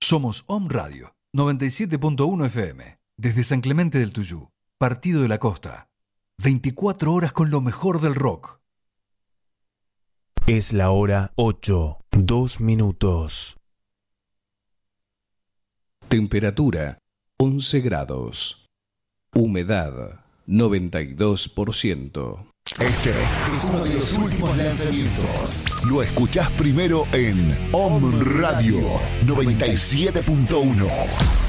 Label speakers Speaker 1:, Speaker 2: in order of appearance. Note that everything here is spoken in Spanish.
Speaker 1: Somos Om Radio 97.1 FM, desde San Clemente del Tuyú, Partido de la Costa. 24 horas con lo mejor del rock.
Speaker 2: Es la hora 8, 2 minutos.
Speaker 3: Temperatura 11 grados. Humedad 92%.
Speaker 4: Este es uno de los últimos lanzamientos. Lo escuchás primero en Om Radio 97.1.